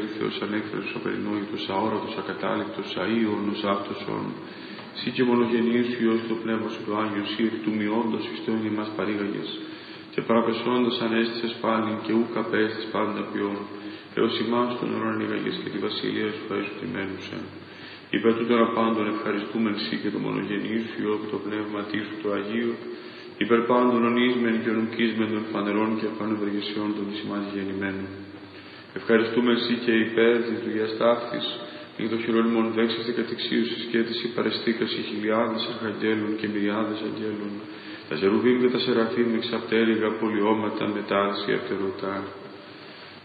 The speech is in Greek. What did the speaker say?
αγαθιός, ανέφερος, απερινόητος, αόρατος, ακατάληπτος, αΐωνος, άφτωσον. Συ και μονογενής Υιός το Πνεύμα σου το Άγιο, Συ εκ του μειόντος εις το ημάς παρήγαγες, και παραπεσόντος ανέστησες πάλιν και ούκ απέστης πάντα ποιόν, έως ημάς των ουρών ανήγαγες και τη βασιλεία σου Ιησού τιμένουσα. Υπέρ τούτων απάντων ευχαριστούμεν Συ και το μονογενής Υιό και το Πνεύματί σου το Αγίο, υπέρ πάντων ονείσμεν και ονουκίσμεν των φανερών και αφανευεργεσιών των εις ημάς γεννημένων. Ευχαριστούμεν Συ και υπέρ της δουλειάς ταύτης, και το χειρόνιμον δέξαστη κατεξίωσης και της υπαρεστήκας οι χιλιάδες αρχαγγέλων και μυριάδες αγγέλων, τα ζερουβίμ και τα σεραφείμ εξαπτέρυγα πολιώματα μετάρση ευτερωτά.